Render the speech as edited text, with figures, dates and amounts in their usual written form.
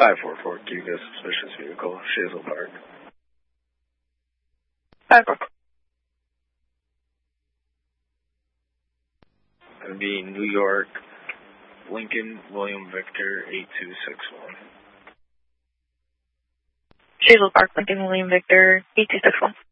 544, give you a suspicious vehicle, Shazel Park. 544. It'll be New York, Lincoln, William Victor, 8261. Shazel Park, Lincoln, William Victor, 8261.